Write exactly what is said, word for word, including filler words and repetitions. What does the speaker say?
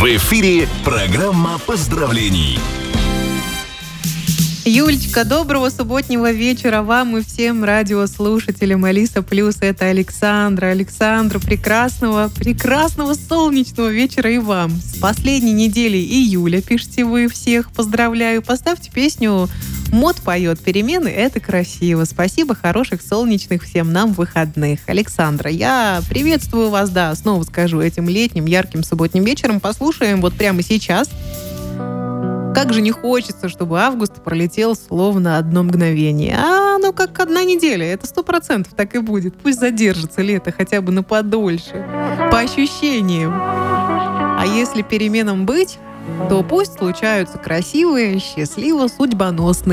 В эфире программа поздравлений. Юлечка, доброго субботнего вечера вам и всем радиослушателям Алиса Плюс. Это Александра. Александра, прекрасного, прекрасного солнечного вечера и вам. С последней недели июля, пишите вы всех. Поздравляю. Поставьте песню «Мод поет перемены». Это красиво. Спасибо, хороших солнечных всем нам выходных. Александра, я приветствую вас, да, снова скажу, этим летним ярким субботним вечером. Послушаем вот прямо сейчас. Как же не хочется, чтобы август пролетел словно одно мгновение. А ну как одна неделя, это сто процентов так и будет. Пусть задержится лето хотя бы на подольше. По ощущениям. А если переменам быть, то пусть случаются красивые, счастливо судьбоносные